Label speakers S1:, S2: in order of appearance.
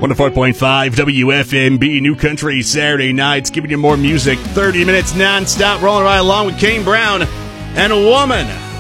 S1: 104.5 WFMB, New Country Saturday nights, giving you more music, 30 minutes nonstop, rolling right along with Kane Brown and a Woman.